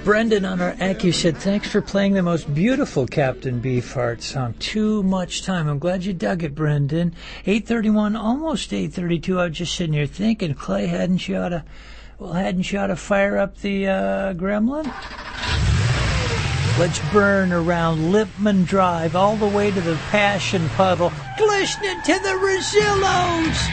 Brendan on our AccuSet said, thanks for playing the most beautiful Captain Beefheart song. Too much time. I'm glad you dug it, Brendan. 8:31, almost 8:32. I was just sitting here thinking, Clay, hadn't you ought to fire up the gremlin? Let's burn around Lipman Drive all the way to the Passion Puddle, glistening to the Rosillos.